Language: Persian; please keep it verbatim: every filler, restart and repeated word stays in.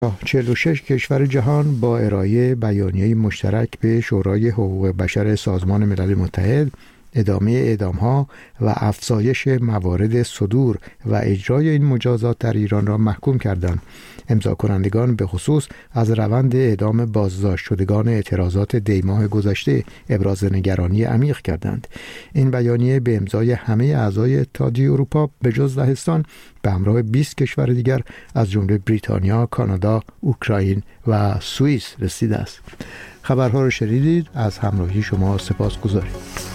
چهل و شش کشور جهان با ارائه بیانیه مشترک به شورای حقوق بشر سازمان ملل متحد ادامه اعدام‌ها و افزایش موارد صدور و اجرای این مجازات در ایران را محکوم کردند. امضا کنندگان به خصوص از روند اعدام بازداشت شدگان اعتراضات دی ماه گذشته ابراز نگرانی عمیق کردند. این بیانیه به امضای همه اعضای اتحادیه اروپا به جز لهستان به همراه بیست کشور دیگر از جمله بریتانیا، کانادا، اوکراین و سوئیس رسیده است. خبرها را شنیدید. از همراهی شما سپاسگزاریم.